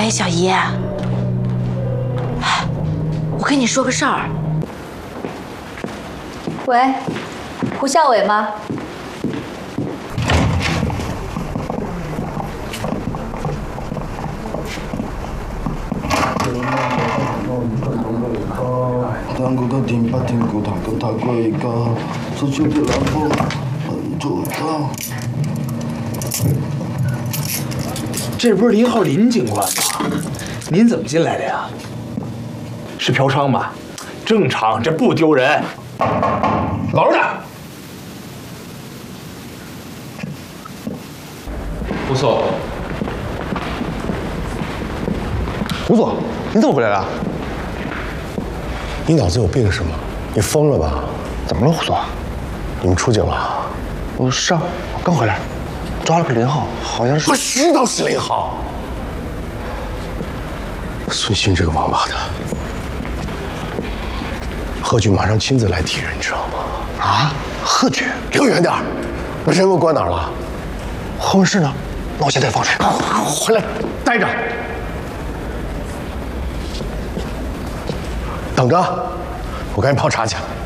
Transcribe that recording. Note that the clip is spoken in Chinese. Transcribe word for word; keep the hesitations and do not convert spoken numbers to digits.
喂，小姨，我跟你说个事儿。 喂，胡孝伟吗？ 당구가 뒷밭 튕고 당근 타고 이가 서쪽을 안 보很좋다。 这不是林浩林警官吗？您怎么进来的呀？是嫖娼吧？正常，这不丢人。老实点。 胡总， 胡总，你怎么回来了？你脑子有病是吗？你疯了吧？ 怎么了，胡总？ 你们出警了？ 我是啊，我刚回来，抓了个林浩，好像是。 我知道是林浩。孙鑫这个王八蛋，贺局马上亲自来提人，你知道吗？ 啊，贺局， 离我远点儿！把人给我关哪儿了？ 候问室呢？那我现在放出来。 回来，待着。等着，我赶紧泡茶去。